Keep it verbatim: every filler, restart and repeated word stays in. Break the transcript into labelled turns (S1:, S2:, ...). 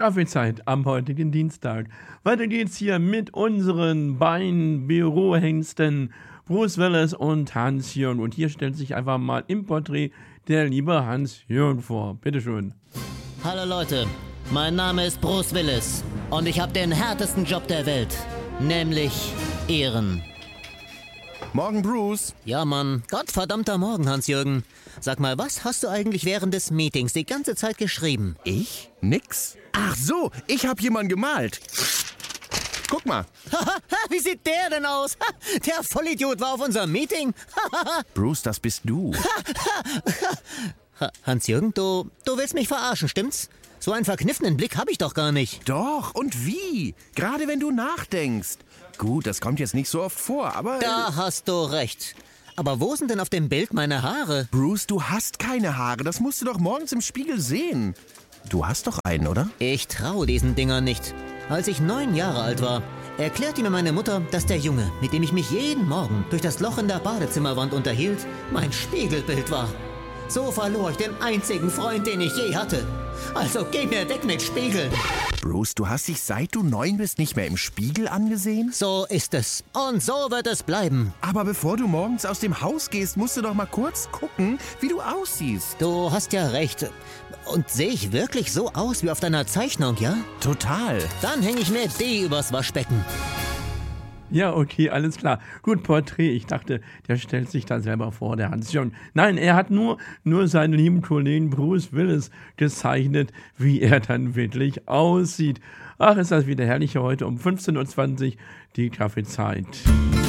S1: Kaffeezeit am heutigen Dienstag. Weiter geht's hier mit unseren beiden Bürohengsten Bruce Willis und Hans-Jürgen. Und hier stellt sich einfach mal im Porträt der liebe Hans-Jürgen vor. Bitteschön.
S2: Hallo Leute, mein Name ist Bruce Willis und ich habe den härtesten Job der Welt, nämlich Ehren.
S3: Morgen, Bruce.
S2: Ja, Mann. Gottverdammter Morgen, Hans-Jürgen. Sag mal, was hast du eigentlich während des Meetings die ganze Zeit geschrieben?
S3: Ich? Nix. Ach so, ich hab jemanden gemalt. Guck mal.
S2: Wie sieht der denn aus? Der Vollidiot war auf unserem Meeting.
S3: Bruce, das bist du.
S2: Hans-Jürgen, du, du willst mich verarschen, stimmt's? So einen verkniffenen Blick habe ich doch gar nicht.
S3: Doch, und wie? Gerade wenn du nachdenkst. Gut, das kommt jetzt nicht so oft vor, aber...
S2: Da hast du recht. Aber wo sind denn auf dem Bild meine Haare?
S3: Bruce, du hast keine Haare. Das musst du doch morgens im Spiegel sehen. Du hast doch einen, oder?
S2: Ich traue diesen Dingern nicht. Als ich neun Jahre alt war, erklärte mir meine Mutter, dass der Junge, mit dem ich mich jeden Morgen durch das Loch in der Badezimmerwand unterhielt, mein Spiegelbild war. So verlor ich den einzigen Freund, den ich je hatte. Also geh mir weg mit Spiegel.
S3: Bruce, du hast dich seit du neun bist nicht mehr im Spiegel angesehen?
S2: So ist es. Und so wird es bleiben.
S3: Aber bevor du morgens aus dem Haus gehst, musst du doch mal kurz gucken, wie du aussiehst.
S2: Du hast ja recht. Und sehe ich wirklich so aus wie auf deiner Zeichnung, ja?
S3: Total.
S2: Dann hänge ich mir die übers Waschbecken.
S1: Ja, okay, alles klar. Gut, Porträt. Ich dachte, der stellt sich da selber vor, der Hans-Jürgen. Nein, er hat nur, nur seinen lieben Kollegen Bruce Willis gezeichnet, wie er dann wirklich aussieht. Ach, ist das wieder herrlich heute um fünfzehn Uhr zwanzig, die Kaffeezeit.